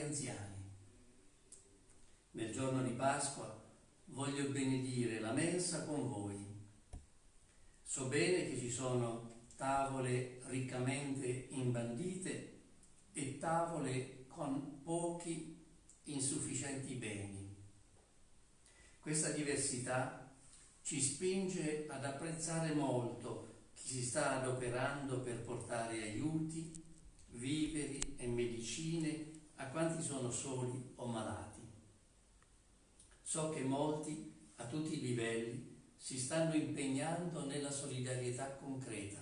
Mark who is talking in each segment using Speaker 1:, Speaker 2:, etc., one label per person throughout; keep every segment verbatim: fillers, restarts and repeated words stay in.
Speaker 1: anziani. Nel giorno di Pasqua voglio benedire la mensa con voi. So bene che ci sono tavole riccamente imbandite e tavole con pochi insufficienti beni. Questa diversità ci spinge ad apprezzare molto chi si sta adoperando per portare aiuti, viveri e medicine a quanti sono soli o malati. So che molti, a tutti i livelli, si stanno impegnando nella solidarietà concreta.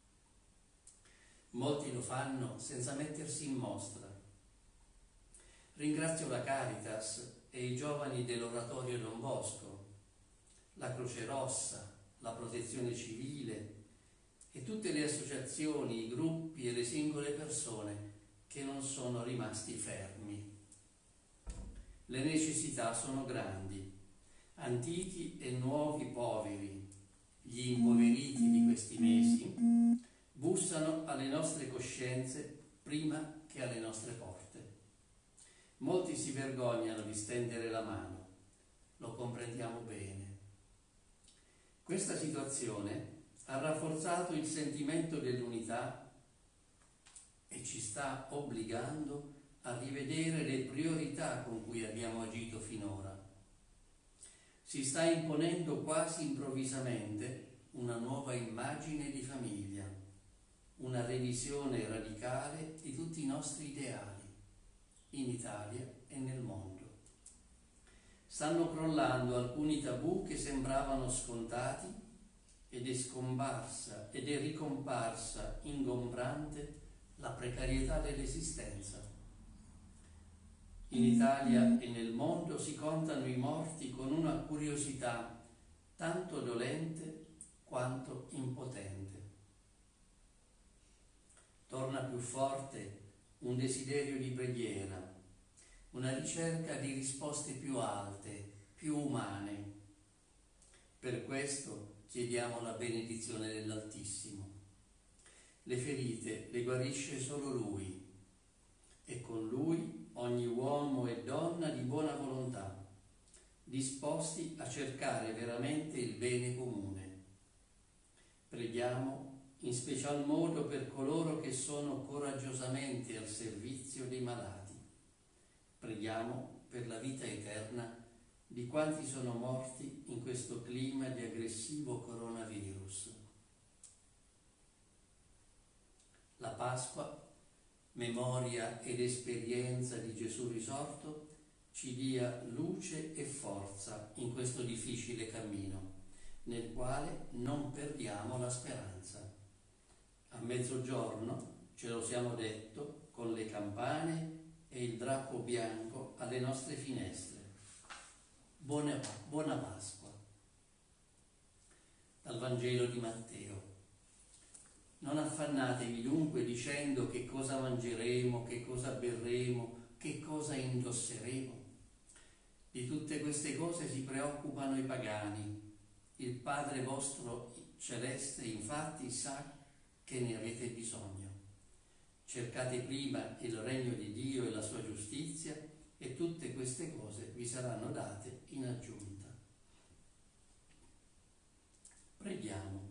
Speaker 1: Molti lo fanno senza mettersi in mostra. Ringrazio la Caritas e i giovani dell'Oratorio Don Bosco, la Croce Rossa, la Protezione Civile e tutte le associazioni, i gruppi e le singole persone che non sono rimasti fermi. Le necessità sono grandi, antichi e nuovi poveri, gli impoveriti di questi mesi, bussano alle nostre coscienze prima che alle nostre porte. Molti si vergognano di stendere la mano, lo comprendiamo bene. Questa situazione ha rafforzato il sentimento dell'unità e ci sta obbligando a rivedere le priorità con cui abbiamo agito finora. Si sta imponendo quasi improvvisamente una nuova immagine di famiglia, una revisione radicale di tutti i nostri ideali, in Italia e nel mondo. Stanno crollando alcuni tabù che sembravano scontati ed è scomparsa ed è ricomparsa ingombrante la precarietà dell'esistenza. In Italia e nel mondo si contano i morti con una curiosità tanto dolente quanto impotente. Torna più forte un desiderio di preghiera, una ricerca di risposte più alte, più umane. Per questo chiediamo la benedizione dell'Altissimo. Le ferite le guarisce solo Lui e con Lui ogni uomo e donna di buona volontà, disposti a cercare veramente il bene comune. Preghiamo in special modo per coloro che sono coraggiosamente al servizio dei malati. Preghiamo per la vita eterna di quanti sono morti in questo clima di aggressivo coronavirus. La Pasqua, memoria ed esperienza di Gesù risorto, ci dia luce e forza in questo difficile cammino, nel quale non perdiamo la speranza. A mezzogiorno, ce lo siamo detto, con le campane e il drappo bianco alle nostre finestre. Buona, buona Pasqua. Dal Vangelo di Matteo. Non affannatevi dunque dicendo che cosa mangeremo, che cosa berremo, che cosa indosseremo. Di tutte queste cose si preoccupano i pagani. Il Padre vostro celeste infatti sa che ne avete bisogno. Cercate prima il regno di Dio e la sua giustizia e tutte queste cose vi saranno date in aggiunta. Preghiamo.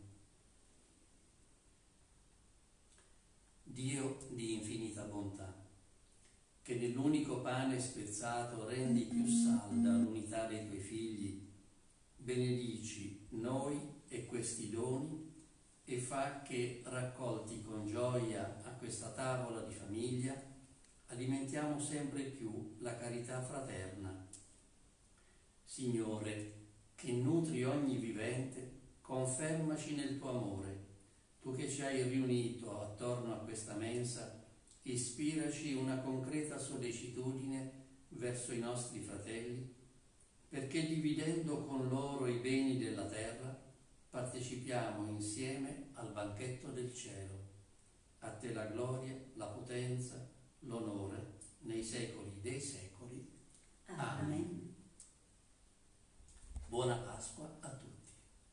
Speaker 1: Dio di infinita bontà, che nell'unico pane spezzato rendi più salda l'unità dei tuoi figli, benedici noi e questi doni e fa che, raccolti con gioia a questa tavola di famiglia, alimentiamo sempre più la carità fraterna. Signore, che nutri ogni vivente, confermaci nel tuo amore. Tu che ci hai riunito attorno a questa mensa, ispiraci una concreta sollecitudine verso i nostri fratelli, perché dividendo con loro i beni della terra, partecipiamo insieme al banchetto del cielo. A te la gloria, la potenza, l'onore, nei secoli dei secoli. Amen. Buona Pasqua.